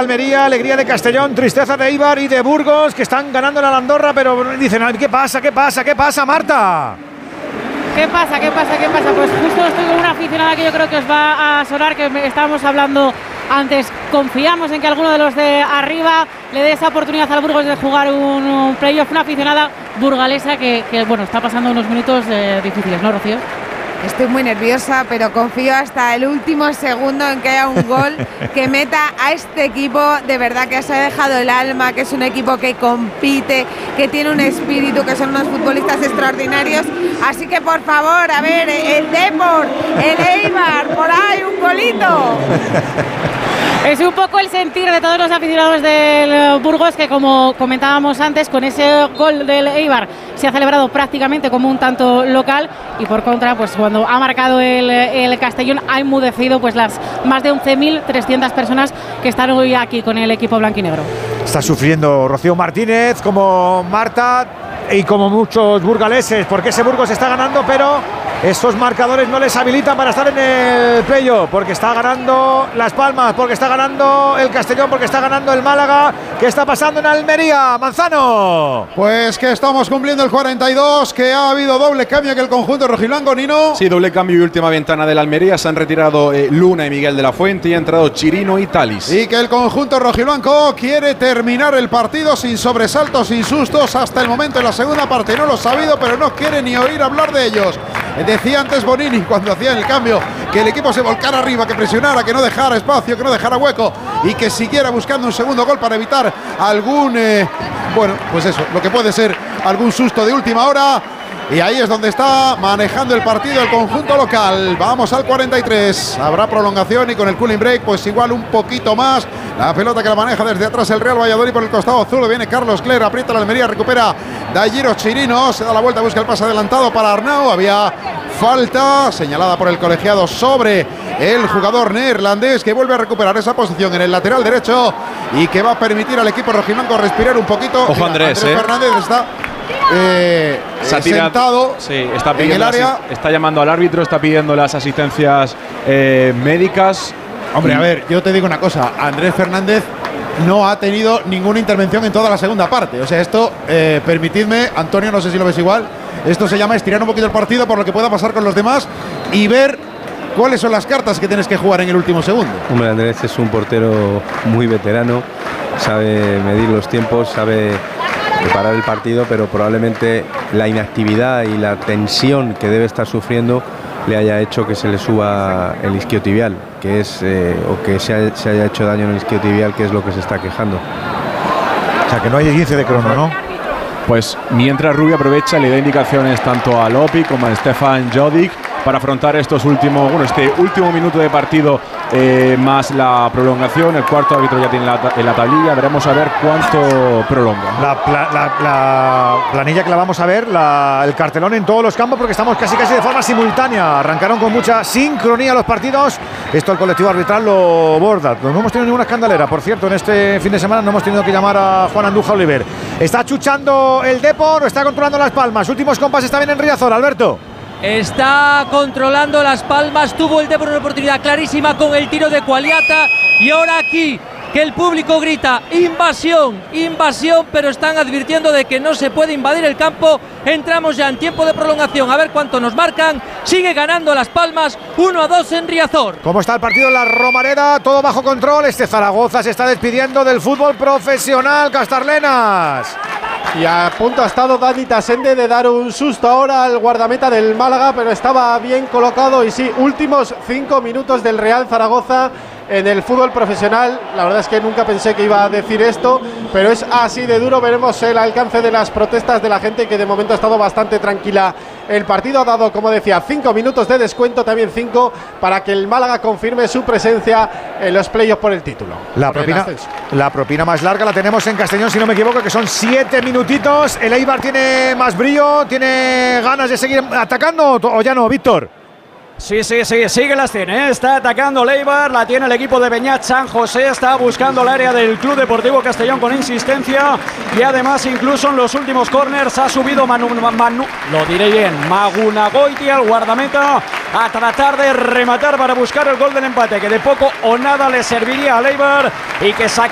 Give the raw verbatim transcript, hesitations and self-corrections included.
Almería, alegría de Castellón, tristeza de Eibar y de Burgos, que están ganando la Andorra, pero dicen, ¿qué pasa? ¿Qué pasa? ¿Qué pasa, Marta? ¿Qué pasa? ¿Qué pasa? ¿Qué pasa? Pues justo estoy con una aficionada que yo creo que os va a sonar, que estábamos hablando antes. Confiamos en que alguno de los de arriba le dé esa oportunidad al Burgos de jugar un, un playoff. Una aficionada burgalesa que, que bueno, está pasando unos minutos eh, difíciles, ¿no, Rocío? Estoy muy nerviosa, pero confío hasta el último segundo en que haya un gol que meta a este equipo. De verdad que se ha dejado el alma, que es un equipo que compite, que tiene un espíritu, que son unos futbolistas extraordinarios. Así que, por favor, a ver, el Depor, el Eibar, por ahí un golito. Es un poco el sentir de todos los aficionados del Burgos, que como comentábamos antes, con ese gol del Eibar se ha celebrado prácticamente como un tanto local, y por contra, pues cuando ha marcado el, el Castellón, ha enmudecido pues las más de once mil trescientas personas que están hoy aquí con el equipo blanquinegro. Está sufriendo Rocío Martínez, como Marta y como muchos burgaleses, porque ese Burgos está ganando, pero esos marcadores no les habilitan para estar en el playoff, porque está ganando Las Palmas, porque está ganando el Castellón, porque está ganando el Málaga. ¿Qué está pasando en Almería, Manzano? Pues que estamos cumpliendo el cuarenta y dos, que ha habido doble cambio que el conjunto rojiblanco, Nino. Sí, doble cambio y última ventana del Almería. Se han retirado eh, Luna y Miguel de la Fuente y ha entrado Chirino y Talis. Y que el conjunto rojiblanco quiere terminar el partido sin sobresaltos, sin sustos hasta el momento en la segunda parte. No lo ha sabido, pero no quiere ni oír hablar de ellos. Decía antes Bonini cuando hacían el cambio que el equipo se volcara arriba, que presionara, que no dejara espacio, que no dejara hueco y que siguiera buscando un segundo gol para evitar algún, eh, bueno, pues eso, lo que puede ser algún susto de última hora. Y ahí es donde está manejando el partido el conjunto local. Vamos al cuarenta y tres. Habrá prolongación y con el cooling break pues igual un poquito más. La pelota que la maneja desde atrás el Real Valladolid por el costado azul. Viene Carlos Cler, aprieta la Almería, recupera Dayiro Chirino. Se da la vuelta, busca el pase adelantado para Arnau. Había falta señalada por el colegiado sobre el jugador neerlandés, que vuelve a recuperar esa posición en el lateral derecho y que va a permitir al equipo rojiblanco respirar un poquito. Ojo, Andrés, Andrés eh. Fernández está Eh, Se ha eh, tirado, sentado sí, está en pidiendo el área. Está llamando al árbitro, está pidiendo las asistencias eh, médicas. Hombre, a ver, yo te digo una cosa. Andrés Fernández no ha tenido ninguna intervención en toda la segunda parte. O sea, esto, eh, permitidme, Antonio, no sé si lo ves igual. Esto se llama estirar un poquito el partido por lo que pueda pasar con los demás y ver cuáles son las cartas que tienes que jugar en el último segundo. Hombre, Andrés es un portero muy veterano, sabe medir los tiempos, sabe preparar el partido, pero probablemente la inactividad y la tensión que debe estar sufriendo le haya hecho que se le suba el isquiotibial, que es eh, o que se, ha, se haya hecho daño en el isquiotibial, que es lo que se está quejando. O sea, que no hay quince de crono, ¿no? Pues mientras Rubio aprovecha, le da indicaciones tanto a Lopi como a Stefan Jodik para afrontar estos últimos, bueno, este último minuto de partido eh, más la prolongación. El cuarto árbitro ya tiene la, en la tablilla. Veremos a ver cuánto prolonga. La, pla, la, la planilla que la vamos a ver, la, el cartelón en todos los campos, porque estamos casi casi de forma simultánea. Arrancaron con mucha sincronía los partidos. Esto el colectivo arbitral lo borda. No hemos tenido ninguna escandalera, por cierto, en este fin de semana no hemos tenido que llamar a Juan Andújar Oliver. Está chuchando el Depor, o está controlando Las Palmas. Últimos compases también en Riazor, Alberto. Está controlando Las Palmas, tuvo el Depor una oportunidad clarísima con el tiro de Cualiata y ahora aquí que el público grita invasión, invasión, pero están advirtiendo de que no se puede invadir el campo. Entramos ya en tiempo de prolongación, a ver cuánto nos marcan. Sigue ganando Las Palmas, uno a dos en Riazor. ¿Cómo está el partido en la Romareda? Todo bajo control. Este Zaragoza se está despidiendo del fútbol profesional, Castarlenas. Y a punto ha estado Dani Tasende de dar un susto ahora al guardameta del Málaga, pero estaba bien colocado. Y sí, últimos cinco minutos del Real Zaragoza en el fútbol profesional. La verdad es que nunca pensé que iba a decir esto, pero es así de duro. Veremos el alcance de las protestas de la gente, que de momento ha estado bastante tranquila. El partido ha dado, como decía, cinco minutos de descuento, también cinco para que el Málaga confirme su presencia en los playoffs por el título. La propina, la propina más larga la tenemos en Castellón, si no me equivoco, que son siete minutitos. El Eibar tiene más brillo, tiene ganas de seguir atacando, o ya no, Víctor. Sí, sí, sí, sigue la escena, ¿eh? Está atacando Eibar, la tiene el equipo de Beñat San José, está buscando el área del Club Deportivo Castellón con insistencia y además incluso en los últimos corners ha subido Manu, Manu lo diré bien, Magunagoiti, al guardameta, a tratar de rematar para buscar el gol del empate, que de poco o nada le serviría a Eibar y que saca